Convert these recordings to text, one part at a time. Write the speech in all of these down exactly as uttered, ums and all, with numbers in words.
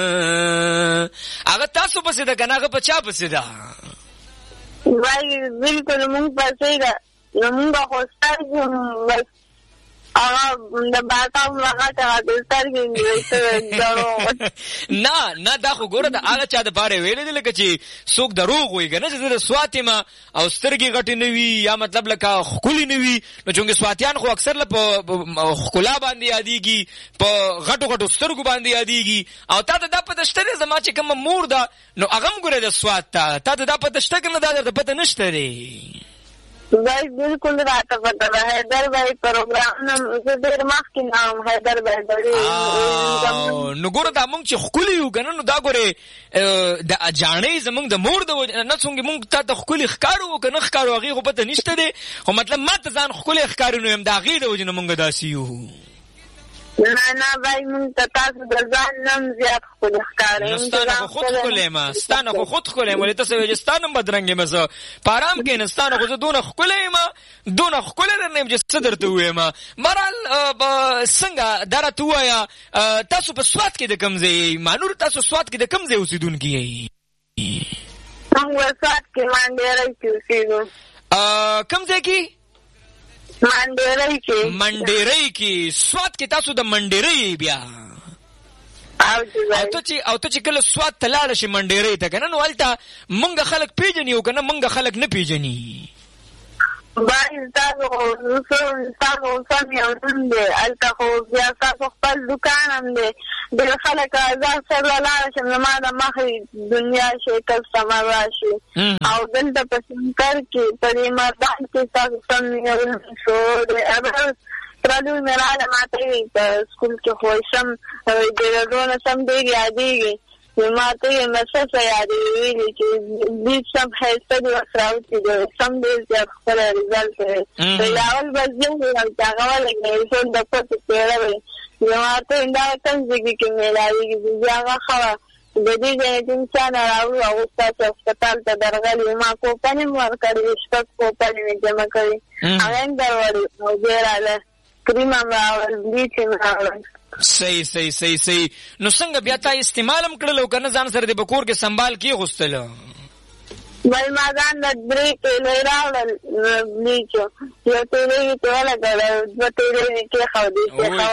هغه تاسو پسې ده کنه هغه په چا پسې ده؟ وای بالکل مونږ پسې ده. مونږ خو ستاسو هغه د باټا هغه ته د سترګې نه نه دا خو ګوره د هغه چا د پاره ویلې دي لکه چې څوک دروغ وایي کنه چې د سواتیما او سترګې غټې نه وي یا مطلب لکه ښکلي نه وي نو چونګې سواتیان خو اکثر له په ښکلا باندې یادېږي په غټو غټو سترګو باندې یادېږي او تا ته دا پته شته دی زما چې کومه مور ده نو هغه هم ګوره د سوات ته تا ته دا پته شته که نه دا درته پته نشته دی؟ بھائی بالکل راته پته ده حیدر بھائی پروګرام زه ډېر مخکې نه وم حیدر بھائی نو ګوره دا مونږ چې ښکلي یو که نه نو دا ګورې د جاڼۍ زمونږ د مور د وجې نه څونګې مونږ تا ته ښکلي ښکارو که نه ښکارو هغې خو پته نشته دی خو مطلب ما ته ځان ښکلی ښکاري نو یم د هغې د وجې نه مونږ داسې یو. نه نه بھائی مونږ ته تاسو د ځان نم زیات ښکلي ښکارئ. نو ستا نه خو خود ښکلی یم ستا نه خو خود ښکلی یم ولې تاسو وایې چې ستا نه بدرنګ یم زه په ارام کښېنه ستا نه خو زه دونه ښکلی یم دونه ښکلی درنه یم چې څه درته ووایم. بهرحال څنګه دا راته ووایه تاسو په سوات کې د کوم ځای یئ؟ مانور تاسو سوات کې د کوم ځای اوسېدونکي یئ؟ موږ سوات کې منډېرۍ کې اوسېږو. کوم ځای کې؟ منډېرۍ کې. منډېرۍ کې. سوات کې تاسو د منډېرۍ بیا او ته چې او ته چې کله سوات ته لاړه شې منډېرۍ ته که نه نو هلته مونږ خلک پېژني او که نه مونږ خلک نه پېژني؟ بھائی ستاسو ستاسو سم یو نوم دی هلته خو بیا ستاسو خپل دوکان هم دی ډېر خلک زه سره لاړه شم زما د مخې دنیا شي کسټمر راشي او دلته په سنکر کې په دې مردان کې ستاسو سم یو نوم شو دی. ترالوی مې راغله ما ته ویل په سکول کې خو سم ډېرونه سم ډېر یادېږي ما ته یې مسه یادېږي ویلې چې دې سم ښایسته دي ورسره اوسېږي سم ډېر زیات ښکلی رزلټ دی. په اول به زه ویل چې هغه ولګېږي ټول د پټو څېره وي ما ته ویل دا کوم ځای کې میلاوېږي زه هغه ښه وه د دې ځای نه چې چا نه راوړو هغوی ستاسو هسپتال ته درغلي ما کوپنې مې ورکړې شپږ کوپنې مې جمع کړې هغه هم درولې او بیا راله کریم هم راوړل بلیچ هم راوړل. صحیح صحیح صحیح صحیح. نو څنګه بیا تا استعمال هم کړل او که نه ځان سره دې په کور کې سنبال کېغوستله؟ بل ما ځان له درې تیلۍ راوړل بلیچو یو تیلۍ یې پرې ولګوله دوه تیلۍ مې کېښودې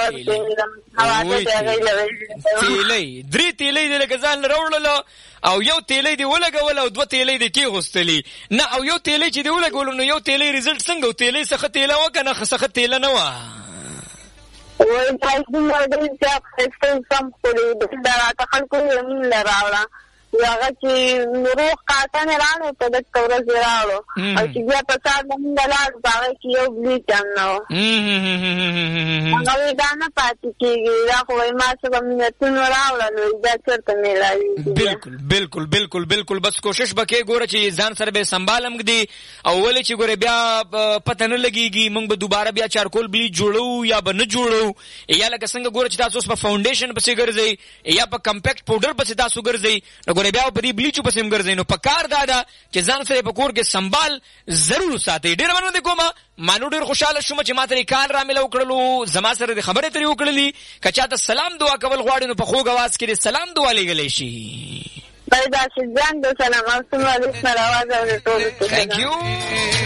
تیلۍ درې تیلۍ دې لکه ځان له راوړله او یو تیلۍ دې ولګول او دوه تیلۍ دې کېغوستلې نه او یو تیلۍ چې دې ولګول نو یو تیلۍ رزلټ څنګه و تیلۍ څخه تیله وه که نه څخه تیله نه وه؟ وای دومره ډېر زیات ښایسته سم ښکلي د راته خلکو یې مين له راوړه هغه چې روغ کاټن یې راوړی په دغه ورځ یې راوړو او چې بیا په سهار زمونږ لاړو په هغې کې یو بلیچ هم نه و هغه وایي دا نه پاتې کېږي دا خو وایي ما څه به مینتونو راوړل وایي دا چېرته میلاوېږي. بلکل بلکل بلکل بلکل بس کوشش به کې ګوره چې ځان سره به سنبال هم ږدي او ولې چې ګوره بیا پته نه لګېږي موږ به دوباره بیا چارکول بلیچ جوړو یا به نه جوړو یا لکه څنګه ګوره چې تاسو اوس په فاونډیشن پسې ګرځئ یا په کمپیکټ پاوډر پسې تاسو ګرځئ نو ګوره بیا په دې بلیچو پسې هم ګرځئ نو په کار دا ده چې ځان سره په کور کې سنبال ضرور وساتئ. ډېره مننه کومه مانو ډېر خوشحاله شوم چې ما ته کال رامېله وکړلو زما سره د خبرې ترې وکړلې که چا ته سلام دعا کول غواړي نو په خوږ اواز کې د سلام دعا لیږلی شي. بای داسې ځان د سلام السلام علیکم اواز اورې ټولو ته تھینک یو.